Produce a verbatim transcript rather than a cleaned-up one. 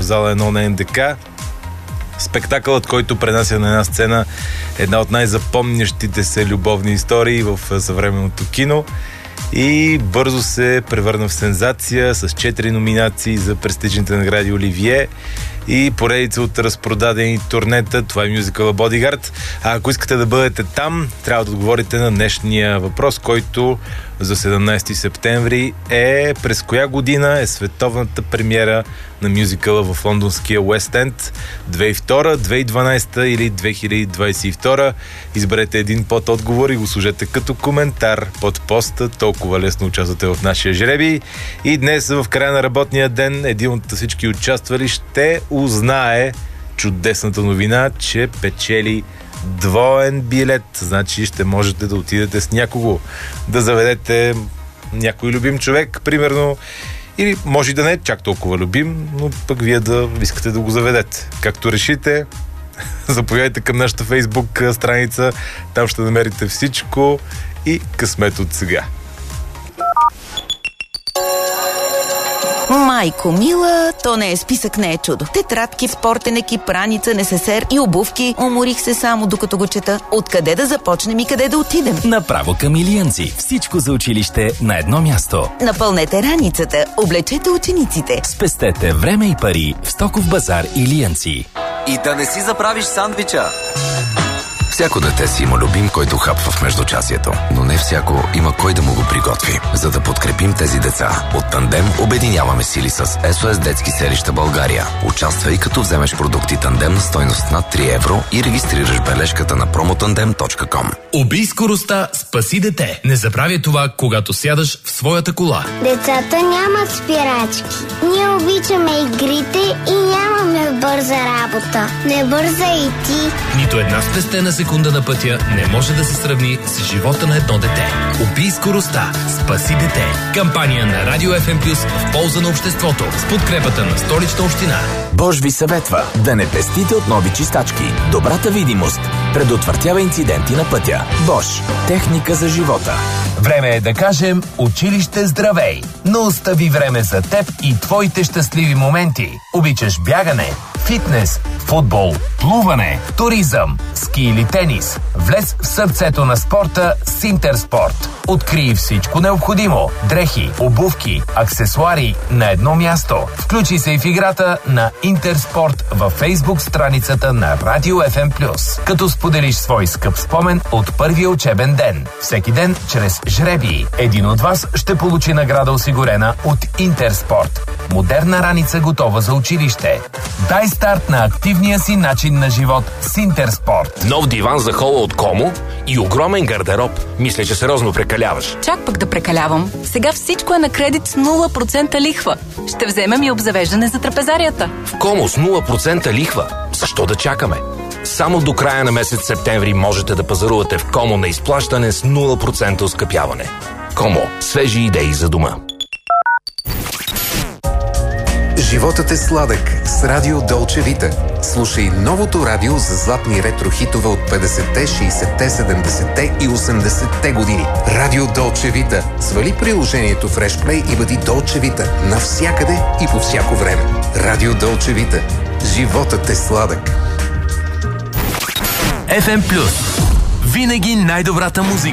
в зала едно на ен де ка. Спектакълът, който пренася на една сцена една от най-запомнящите се любовни истории в съвременното кино и бързо се превърна в сензация с четири номинации за престижните награди Оливие и поредица от разпродадени турнета. Това е мюзикъла Бодигард. А ако искате да бъдете там, трябва да отговорите на днешния въпрос, който за седемнайсети септември е: през коя година е световната премиера на мюзикъла в лондонския Уест Енд? две хиляди и втора, две хиляди и дванайсета или две хиляди двайсет и втора? Изберете един под отговор и го сложете като коментар под поста. Толкова лесно участвате в нашия жребий. И днес в края на работния ден един от всички участвали ще узнае чудесната новина, че печели двоен билет. Значи ще можете да отидете с някого, да заведете някой любим човек, примерно, или може и да не е чак толкова любим, но пък вие да искате да го заведете. Както решите, заповядайте към нашата Фейсбук страница, там ще намерите всичко и късмет от сега. Майко мила, то не е списък, не е чудо. Тетрадки, спортен екип, раница, несесер и обувки. Уморих се само докато го чета. Откъде да започнем и къде да отидем? Направо към Илиянци. Всичко за училище на едно място. Напълнете раницата, облечете учениците. Спестете време и пари в Стоков базар Илиянци. И да не си заправиш сандвича. Всяко дете си има любим, който хапва в междучасието, но не всяко има кой да му го приготви. За да подкрепим тези деца, от Тандем обединяваме сили с ес о ес Детски селища България. Участвай, като вземеш продукти Тандем на стойност над три евро и регистрираш бележката на промотандем точка ком. Убий скоростта, спаси дете. Не забравяй това, когато сядаш в своята кола. Децата нямат спирачки. Ние обичаме игрите и нямаме бърза работа. Не бърза и ти. Нито една спестена секунда на пътя не може да се сравни с живота на едно дете. Убий скоростта, спаси дете. Кампания на Радио Еф Ем Плюс в полза на обществото с подкрепата на Столична община. Бош ви съветва да не пестите от нови чистачки. Добрата видимост предотвратява инциденти на пътя. Бош. Техника за живота. Време е да кажем училище здравей. Но остави време за теб и твоите щастливи моменти. Обичаш бягане, фитнес, футбол, плуване, туризъм, ски или тенис. Влез в сърцето на спорта с Интерспорт. Открий всичко необходимо. Дрехи, обувки, аксесуари на едно място. Включи се и в играта на Интерспорт във Фейсбук страницата на Радио Еф Ем Плюс, като споделиш свой скъп спомен от първия учебен ден. Всеки ден чрез жребии. Един от вас ще получи награда, осигурена от Интерспорт. Модерна раница, готова за училище. Дай старт на активния си начин на живот с Интерспорт. Нов диван за хола от Комо и огромен гардероб. Мисля, че сериозно прекаляваш. Чак пък да прекалявам. Сега всичко е на кредит с нула процента лихва. Ще вземем и обзавеждане за трапезарията. В Комо с нула процента лихва. Защо да чакаме? Само до края на месец септември можете да пазарувате в Комо на изплащане с нула процента оскъпяване. Комо. Свежи идеи за дома. Животът е сладък с Радио Долче Вита. Слушай новото радио за златни ретро-хитове от петдесетте, шейсетте, седемдесетте и осемдесетте години. Радио Долче Вита. Свали приложението FreshPlay и бъди Долче Вита навсякъде и по всяко време. Радио Долче Вита. Животът е сладък. Еф Ем Плюс. Винаги най-добрата музика.